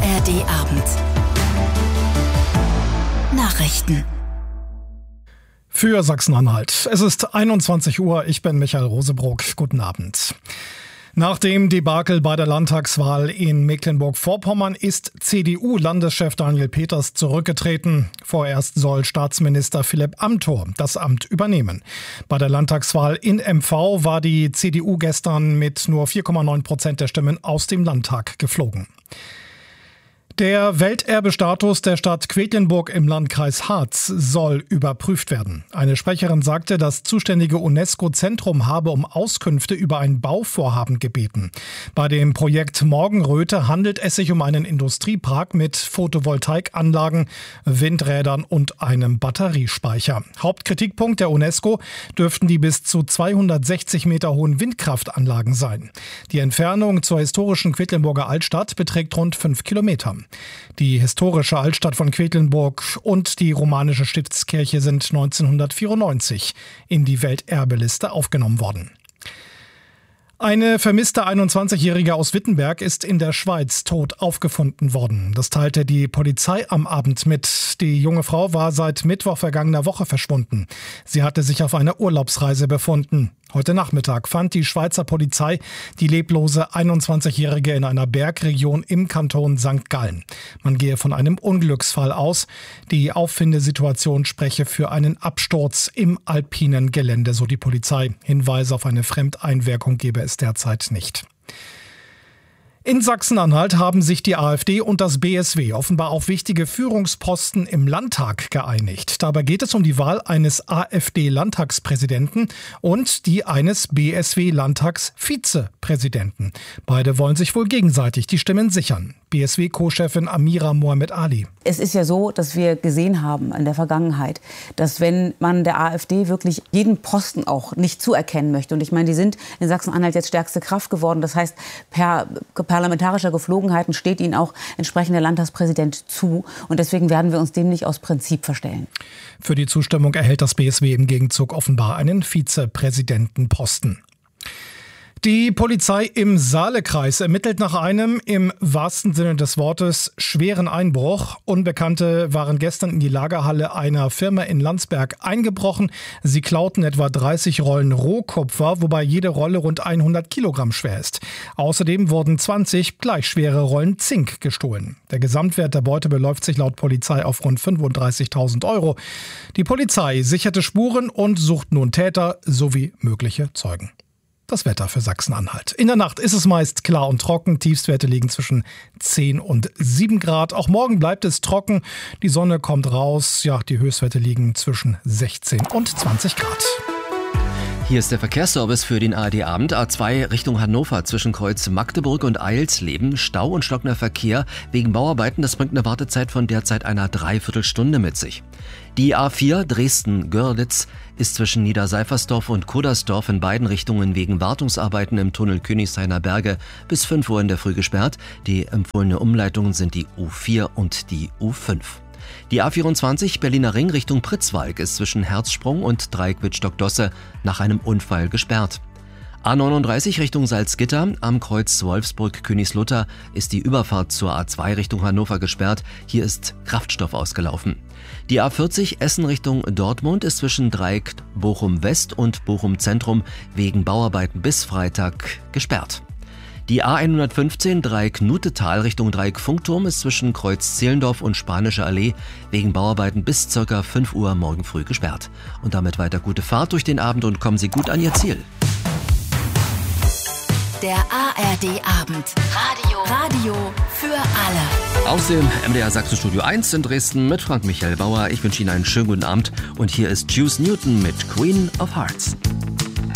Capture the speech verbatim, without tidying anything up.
R D-Abend. Nachrichten. Für Sachsen-Anhalt. Es ist einundzwanzig Uhr, ich bin Michael Rosebrock. Guten Abend. Nach dem Debakel bei der Landtagswahl in Mecklenburg-Vorpommern ist C D U-Landeschef Daniel Peters zurückgetreten. Vorerst soll Staatsminister Philipp Amthor das Amt übernehmen. Bei der Landtagswahl in M V war die C D U gestern mit nur vier Komma neun Prozent der Stimmen aus dem Landtag geflogen. Der Welterbestatus der Stadt Quedlinburg im Landkreis Harz soll überprüft werden. Eine Sprecherin sagte, das zuständige UNESCO-Zentrum habe um Auskünfte über ein Bauvorhaben gebeten. Bei dem Projekt Morgenröte handelt es sich um einen Industriepark mit Photovoltaikanlagen, Windrädern und einem Batteriespeicher. Hauptkritikpunkt der UNESCO dürften die bis zu zweihundertsechzig Meter hohen Windkraftanlagen sein. Die Entfernung zur historischen Quedlinburger Altstadt beträgt rund fünf Kilometer. Die historische Altstadt von Quedlinburg und die romanische Stiftskirche sind neunzehnhundertvierundneunzig in die Welterbeliste aufgenommen worden. Eine vermisste einundzwanzigjährige aus Wittenberg ist in der Schweiz tot aufgefunden worden. Das teilte die Polizei am Abend mit. Die junge Frau war seit Mittwoch vergangener Woche verschwunden. Sie hatte sich auf einer Urlaubsreise befunden. Heute Nachmittag fand die Schweizer Polizei die leblose einundzwanzigjährige in einer Bergregion im Kanton Sankt Gallen. Man gehe von einem Unglücksfall aus. Die Auffindesituation spreche für einen Absturz im alpinen Gelände, so die Polizei. Hinweise auf eine Fremdeinwirkung gebe es derzeit nicht. In Sachsen-Anhalt haben sich die AfD und das B S W offenbar auf wichtige Führungsposten im Landtag geeinigt. Dabei geht es um die Wahl eines AfD-Landtagspräsidenten und die eines B S W-Landtagsvizepräsidenten. Beide wollen sich wohl gegenseitig die Stimmen sichern. B S W-Co-Chefin Amira Mohamed Ali. Es ist ja so, dass wir gesehen haben in der Vergangenheit, dass wenn man der AfD wirklich jeden Posten auch nicht zuerkennen möchte, und ich meine, die sind in Sachsen-Anhalt jetzt stärkste Kraft geworden, das heißt, per parlamentarischer Geflogenheiten steht ihnen auch entsprechend der Landtagspräsident zu. Und deswegen werden wir uns dem nicht aus Prinzip verstellen. Für die Zustimmung erhält das B S W im Gegenzug offenbar einen Vizepräsidentenposten. Die Polizei im Saalekreis ermittelt nach einem, im wahrsten Sinne des Wortes, schweren Einbruch. Unbekannte waren gestern in die Lagerhalle einer Firma in Landsberg eingebrochen. Sie klauten etwa dreißig Rollen Rohkupfer, wobei jede Rolle rund hundert Kilogramm schwer ist. Außerdem wurden zwanzig gleich schwere Rollen Zink gestohlen. Der Gesamtwert der Beute beläuft sich laut Polizei auf rund fünfunddreißigtausend Euro. Die Polizei sicherte Spuren und sucht nun Täter sowie mögliche Zeugen. Das Wetter für Sachsen-Anhalt. In der Nacht ist es meist klar und trocken. Tiefstwerte liegen zwischen zehn und sieben Grad. Auch morgen bleibt es trocken. Die Sonne kommt raus. Ja, die Höchstwerte liegen zwischen sechzehn und zwanzig Grad. Hier ist der Verkehrsservice für den A R D-Abend. A zwei Richtung Hannover zwischen Kreuz Magdeburg und Eilsleben. Stau und stockender Verkehr wegen Bauarbeiten. Das bringt eine Wartezeit von derzeit einer Dreiviertelstunde mit sich. Die A vier Dresden-Görlitz ist zwischen Niederseifersdorf und Kuddersdorf in beiden Richtungen wegen Wartungsarbeiten im Tunnel Königshainer Berge bis fünf Uhr in der Früh gesperrt. Die empfohlene Umleitungen sind die U vier und die U fünf. Die A vierundzwanzig Berliner Ring Richtung Pritzwalk ist zwischen Herzsprung und Dreieck-Wittstock-Dosse nach einem Unfall gesperrt. A neununddreißig Richtung Salzgitter, am Kreuz Wolfsburg-Königslutter ist die Überfahrt zur A zwei Richtung Hannover gesperrt. Hier ist Kraftstoff ausgelaufen. Die A vierzig Essen Richtung Dortmund ist zwischen Dreieck Bochum-West und Bochum-Zentrum wegen Bauarbeiten bis Freitag gesperrt. Die A hundertfünfzehn Dreieck Nutetal Richtung Dreieck Funkturm ist zwischen Kreuz Zehlendorf und Spanische Allee wegen Bauarbeiten bis ca. fünf Uhr morgen früh gesperrt. Und damit weiter gute Fahrt durch den Abend und kommen Sie gut an Ihr Ziel. Der A R D-Abend. Radio. Radio für alle. Aus dem M D R Sachsen-Studio eins in Dresden mit Frank Michael Bauer. Ich wünsche Ihnen einen schönen guten Abend. Und hier ist Juice Newton mit Queen of Hearts.